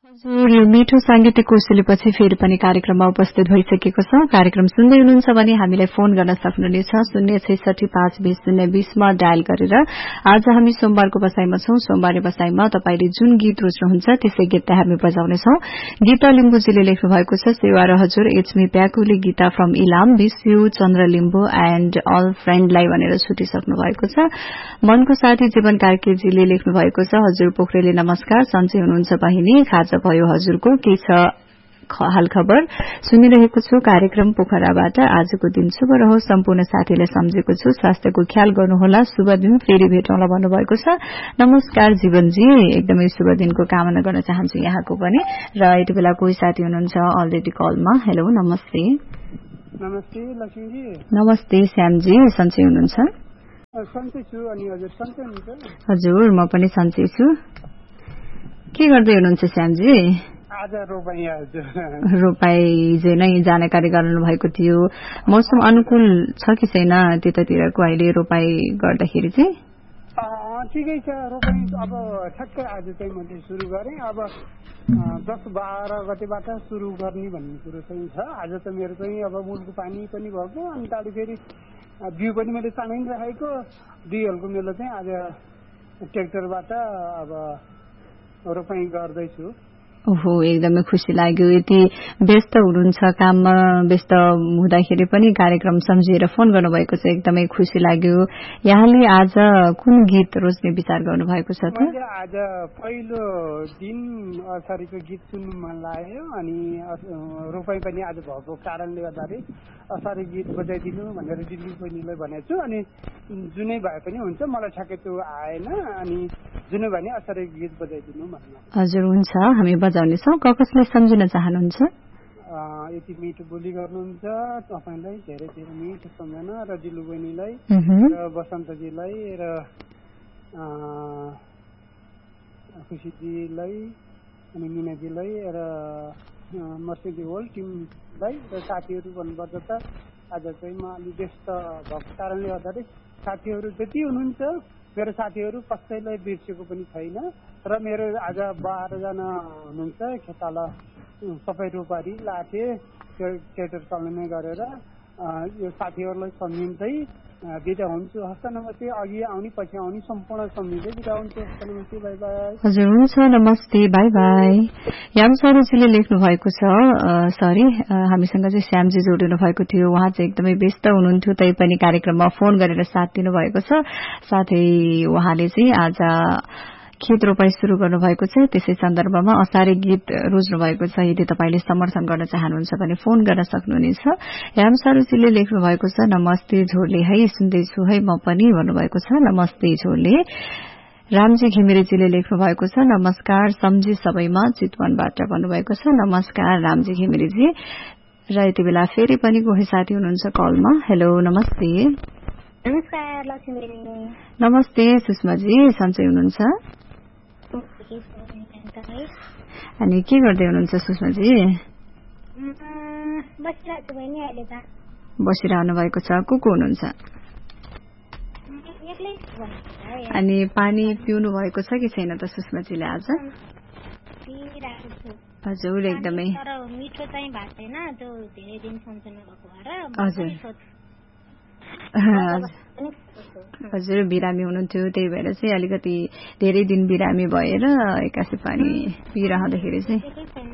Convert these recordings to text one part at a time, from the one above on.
हजुर, यो मिठो सांगीतिक कोसेलीपछि फेरि पनि कार्यक्रममा उपस्थित भइसकेको छ। कार्यक्रम सुन्दै हुनुहुन्छ भने हामीलाई फोन गर्न सक्नुहुनेछ 066522020 मा डायल गरेर। आज हामी सोमबारको बसाईमा छौं। सोमबारे बसाईमा तपाईले जुन गीत रोज्नुहुन्छ त्यसै गीतलाई हामी बजाउनेछौं। गीता लिम्बुजीले लेख्नु भएको छ, सेवा र हजुर it's me प्याकुले Gita from Ilam wish you Chandra Limbu and all फ्रेन्डलाई भनेर छुटिसक्नु भएको छ। मनको साथी जीवन कार्कीजीले लेख्नु भएको छ, हजुर पोखरेली नमस्कार, सन्चै हुनुहुन्छ बहिनी, खाजा भयो हजुरको, के छ हाल खबर, सुनिरहेको छु कार्यक्रम पोखराबाट। आजको दिन शुभ रहोस्, सम्पूर्ण साथीलाई सम्झेको छु, स्वास्थ्यको ख्याल गर्नुहोला, शुभ दिन, फेरि भेटौँला भन्नुभएको छ। नमस्कार जीवनजी, एकदमै शुभ दिनको कामना गर्न चाहन्छु यहाँको पनि। र यति बेला कोही साथी हुनुहुन्छ अलरेडी कलमा। हेलो, नमस्ते। नमस्ते लक्ष्मीजी। नमस्ते श्यामजी, सन्चै हुनुहुन्छ? सन्चै छु, अनि हजुर सन्चै हुनुहुन्छ? हजुर, म पनि सन्चै छु। के गर्दै हुनुहुन्छ श्यामजी? आज रोपाई हिजो नै जानकारी गराउनु भएको थियो। मौसम अनुकूल छ कि छैन त्यतातिरको अहिले रोपाई गर्दाखेरि चाहिँ? ठिकै छ रोपाई। अब ठ्याक्कै आज चाहिँ मैले सुरु गरेँ। अब 10-12 गतेबाट सुरु गर्ने भन्ने कुरो चाहिँ छ। आज त मेरो चाहिँ अब मूलको पानी पनि भएको, अनि त्यहाँदेखि फेरि बिउ पनि मैले चाँडै राखेको। 2 हलको मेरो चाहिँ आज ट्र्याक्टरबाट अब रोपाई गर्दैछु। ओहो, एकदमै खुसी लाग्यो। यति व्यस्त हुनुहुन्छ, काममा व्यस्त हुँदाखेरि पनि कार्यक्रम सम्झिएर फोन गर्नुभएको छ, एकदमै खुसी लाग्यो। यहाँले आज कुन गीत रोज्ने विचार गर्नु भएको छ त? मैले आज पहिलो दिन असारीको गीत सुन्नु मन लाग्यो, अनि रोपाई पनि आज भएको कारणले गर्दाखेरि असारी गीत बजाइदिनु भनेर दिल्ली बहिनीलाई भनेको छु। अनि जुनै भए पनि हुन्छ, मलाई ठ्याक्कै त्यो आएन, अनि जुनै भने असारी गीत बजाइदिनु भन्नु। हजुर, हुन्छ, हामी बजाउनेछौँ। कसलाई सम्झिन चाहनुहुन्छ? यति मिठो बोली गर्नुहुन्छ तपाईँलाई धेरै धेरै मिठो सम्झना, र दिल्ली बहिनीलाई र बसन्तजीलाई र खुसीजीलाई अनि मिनाजीलाई र मर्सिदी होल टिमलाई र साथीहरू भन्नुपर्दा त आज चाहिँ म अलि व्यस्त भएको कारणले गर्दाखेरि साथीहरू जति हुनुहुन्छ मेरो साथीहरू कसैलाई बिर्सेको पनि छैन। र मेरो आज 12 जना हुनुहुन्छ खेताला, सबै रोपारी लाटे ट्र्याक्टर चलाउने गरेर यो साथीहरूलाई सम्झिँदै बिदा हुन्छु। हस्त नमस्ते। अघि आउने पछि आउने सम्पूर्ण सम्झिँदै बिदा हुन्छु। हस्त नमस्ते, बाई बाई। हजुर, हुन्छ, नमस्ते, बाई बाई। याम सरोजीले लेख्नु भएको छ, सरी हामीसँग चाहिँ श्यामजी जोडिनु भएको थियो। उहाँ चाहिँ एकदमै व्यस्त हुनुहुन्थ्यो, तैपनि कार्यक्रममा फोन गरेर साथ दिनुभएको छ। साथै उहाँले चाहिँ आज खेत रोपाई शुरू गर्नुभएको छ, त्यसै सन्दर्भमा असारे गीत रोज्नु भएको छ। यदि तपाईले समर्थन गर्न चाहनुहुन्छ भने फोन गर्न सक्नुहुनेछ। याम सरोजीले लेख्नु भएको छ, नमस्ते झोले है, सुन्दैछु है म पनि भन्नुभएको छ। नमस्ते झोले। रामजी घिमिरेजीले लेख्नु भएको छ, नमस्कार सम्झी सबैमा चितवनबाट भन्नुभएको छ। नमस्कार रामजी घिमिरेजी। र यति बेला फेरि पनि कोही साथी हुनुहुन्छ कलमा। हेलो, नमस्ते। नमस्कार लक्ष्मी। नमस्ते सुषमाजी, सन्चै हुनुहुन्छ? अनि के गर्दै हुनुहुन्छ सुषमाजी? बसिरहनु भएको छ। को हुनुहुन्छ? अनि पानी पिउनु भएको छ कि छैन त सुषमाजीले आज? हजुर, एकदमै मिठो चाहिँ भएको छैन, त्यो धेरै दिन सम्झना भएको भएर। हजुर, बिरामी हुनुहुन्थ्यो, त्यही भएर चाहिँ अलिकति धेरै दिन बिरामी भएर एक्कासी पानी पिइरहँदाखेरि चाहिँ।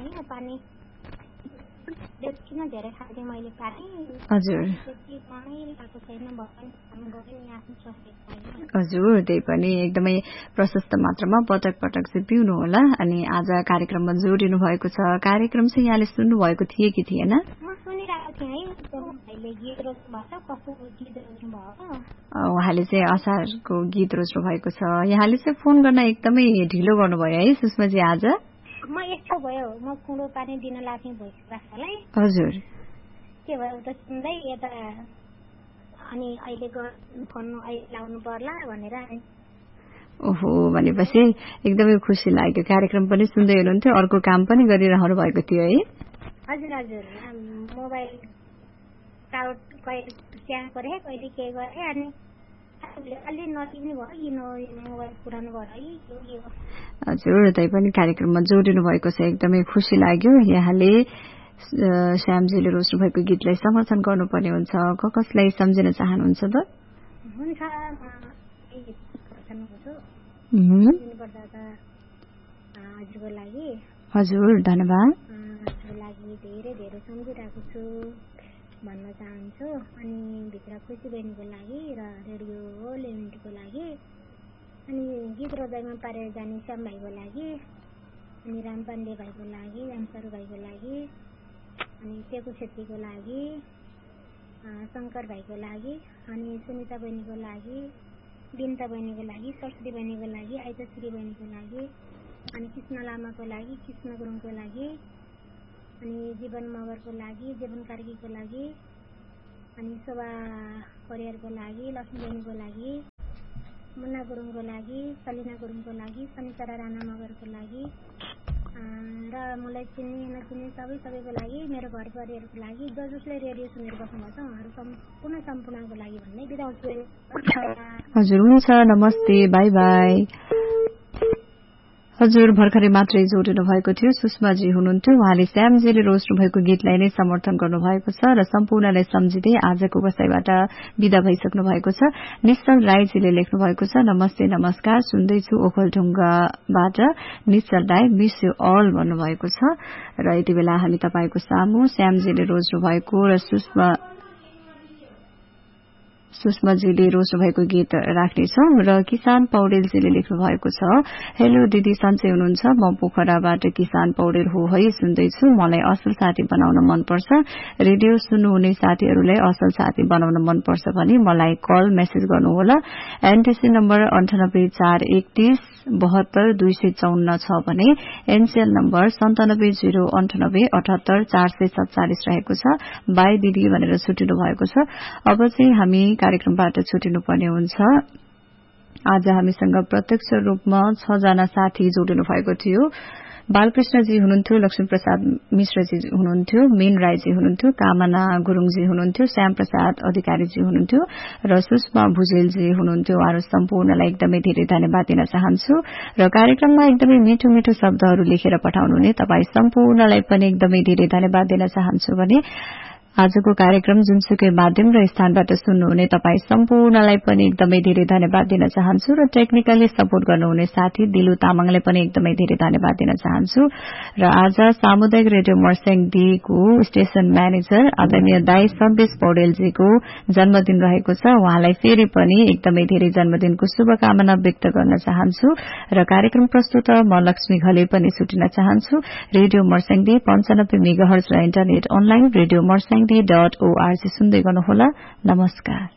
हजुर, त्यही पनि एकदमै प्रशस्त मात्रामा पटक पटक चाहिँ पिउनु होला। अनि आज कार्यक्रममा जोडिनु भएको छ। कार्यक्रम चाहिँ यहाँले सुन्नु भएको थिए कि थिएन? उहाँले चाहिँ असारको गीत रोज्नु भएको छ। यहाँले चाहिँ फोन गर्न एकदमै ढिलो गर्नुभयो है सुषमाजी आज? म यस्तो भयो, म कुँडो पानी दिन लाग्ने भइसक्यो। हजुर, के भयो उता सुन्दै यता, अनि अहिले फोन लाउनु पर्ला भनेर। ओहो, भनेपछि एकदमै खुसी लाग्यो। कार्यक्रम पनि सुन्दै हुनुहुन्थ्यो, अर्को काम पनि गरिरहनु भएको थियो है? हजुर हजुर, मोबाइल टावर कहिले स्ट्यान्ड गरे, कहिले के गरे, अनि अलि नजिक भयो किन मोबाइल पुरानो भयो है हजुर तैपनि कार्यक्रममा जोडिनु भएको छ एकदमै खुसी लाग्यो यहाँले श्यामजीले रोज्नु भएको गीतलाई समर्थन गर्नुपर्ने हुन्छ कसलाई सम्झिन चाहनुहुन्छ त हुन्छ हजुरको लागि हजुर धन्यवाद हजुरको लागि धेरै धेरै सम्झिरहेको छु भन्न चाहन्छु अनि भित्र खुसी बहिनीको लागि र रेडियो लेभेन्टीको लागि अनि गीत रोजाइमा पारेर जाने श्याम भाइको लागि अनि राम पाण्डे भाइको लागि रामसरू भाइको लागि अनि टेकु छेत्रीको लागि शङ्कर भाइको लागि अनि सुनिता बहिनीको लागि बिन्ता बहिनीको लागि सरस्वती बहिनीको लागि आइताश्री बहिनीको लागि अनि कृष्ण लामाको लागि कृष्ण गुरुङको लागि अनि जीवन मगरको लागि जीवन कार्कीको लागि अनि शोभा परियारको लागि लक्ष्मी बहिनीको लागि मुन्ना गुरुङको लागि सलिना गुरुङको लागि शनिचरा राणा मगरको लागि र मलाई चिन्ने नचिन्ने सबैको लागि मेरो घर परिवारको लागि जसले रेडियो सुनेर बस्नुभएको छ उहाँहरू सम्पूर्णको लागि भन्ने बिदा हुन्छु हजुर हुन्छ नमस्ते बाई बाई हजुर भर्खरै मात्रै जोडिनु भएको थियो सुषमाजी हुनुहुन्थ्यो उहाँले श्यामजीले रोज्नु भएको गीतलाई नै समर्थन गर्नुभएको छ र सम्पूर्णलाई सम्झिँदै आजको बसाइबाट विदा भइसक्नु भएको छ निश्चल राईजीले लेख्नु भएको छ नमस्ते नमस्कार सुन्दैछु ओखलढुङ्गाबाट निश्चल राई मिस यु अल भन्नुभएको छ र यति बेला हामी तपाईको सामु श्यामजीले रोज्नु भएको र सुषमाजीले रोज्नु भएको गीत राख्नेछौं र किसान पौडेलजीले लेख्नु भएको छ हेलो दिदी सन्चै हुनुहुन्छ म पोखराबाट किसान पौडेल हो है सुन्दैछु मलाई असल साथी बनाउन मनपर्छ रेडियो सुन्नुहुने साथीहरूलाई असल साथी बनाउन मनपर्छ भने मलाई कल मेसेज गर्नुहोला एनटीसी नम्बर 9841372254 छ भने एनसीएल नम्बर 9708988447 रहेको छ बाई दिदी भनेर छुटिनु भएको छ अब चाहिँ हामी कार्यक्रमबाट छुटिनुपर्ने हुन्छ आज हामीसँग प्रत्यक्ष रूपमा 6 जना साथी जोडिनु भएको थियो बालकृष्णजी हुनुहुन्थ्यो लक्ष्मीप्रसाद मिश्रजी हुनुहुन्थ्यो मीन राईजी हुनुहुन्थ्यो कामना गुरुङजी हुनुहुन्थ्यो श्याम प्रसाद अधिकारीजी हुनुहुन्थ्यो र सुषमा भुजेलजी हुनुहुन्थ्यो उहाँहरू सम्पूर्णलाई एकदमै धेरै धन्यवाद दिन चाहन्छु र कार्यक्रममा एकदमै मिठो मिठो शब्दहरू लेखेर पठाउनुहुने तपाई सम्पूर्णलाई पनि एकदमै धेरै धन्यवाद दिन चाहन्छु भने आजको कार्यक्रम जुनसुकै माध्यम र स्थानबाट सुन्नुहुने तपाई सम्पूर्णलाई पनि एकदमै धेरै धन्यवाद दिन चाहन्छु र टेक्निकली सपोर्ट गर्नुहुने साथी दिलु तामाङलाई पनि एकदमै धेरै धन्यवाद दिन चाहन्छु र आज सामुदायिक रेडियो मर्स्याङ डीको स्टेशन म्यानेजर आदरणीय दाई सम्बेश पौडेलजीको जन्मदिन रहेको छ उहाँलाई फेरि पनि एकदमै धेरै जन्मदिनको शुभकामना व्यक्त गर्न चाहन्छु र कार्यक्रम प्रस्तुत म लक्ष्मी घले पनि छुटिन चाहन्छु रेडियो मर्स्याङ डी 95 मेगाहर्ज र इन्टरनेट अनलाइन रेडियो मर्स्याङ .org सुन्दै गर्नुहोला नमस्कार